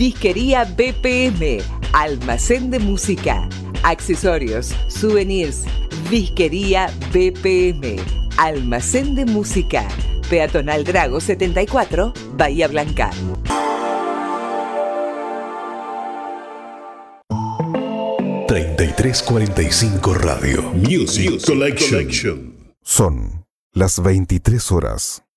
Disquería BPM, almacén de música, accesorios, souvenirs. Disquería BPM, almacén de música. Peatonal Drago 74, Bahía Blanca. ...3345 Radio Music Collection. Son las 23 horas.